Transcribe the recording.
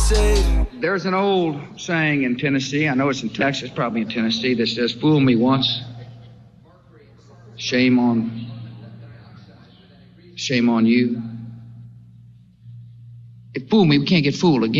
There's an old saying in Tennessee, I know it's in Texas, probably in Tennessee, that says, fool me once, shame on you. If fool me, we can't get fooled again.